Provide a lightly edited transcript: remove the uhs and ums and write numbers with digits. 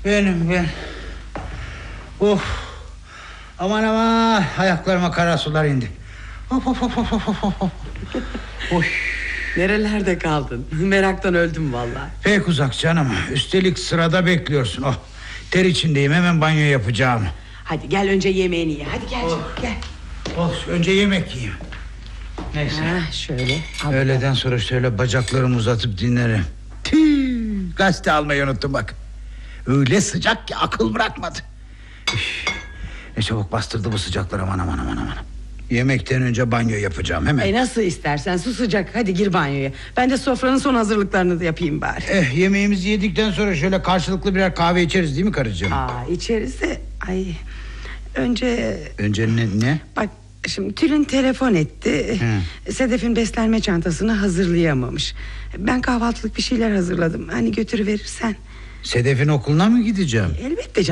Ben. Of. Aman aman, ayaklarıma kara sular indi. Of. Oy. Nerelerde kaldın? Meraktan öldüm vallahi. Pek uzak canım. Üstelik sırada bekliyorsun. Oh, ter içindeyim, hemen banyo yapacağım. Hadi gel önce yemeğini ye. Hadi gel canım, gel. Önce yemek yiyeyim. Neyse. Şöyle. Öğleden sonra şöyle bacaklarımı uzatıp dinlerim. Gazete almayı unuttum bak. Öyle sıcak ki akıl bırakmadı. Ne çabuk bastırdı bu sıcaklar, aman. Yemekten önce banyo yapacağım hemen. Nasıl istersen, su sıcak. Hadi gir banyoya. Ben de sofranın son hazırlıklarını da yapayım bari. Yemeğimizi yedikten sonra şöyle karşılıklı birer kahve içeriz değil mi karıcığım? İçeriz de önce ne? Bak şimdi Tülin telefon etti. Sedef'in beslenme çantasını hazırlayamamış. Ben kahvaltılık bir şeyler hazırladım. Hani götürüverirsen. Sedef'in okuluna mı gideceğim? Elbette canım.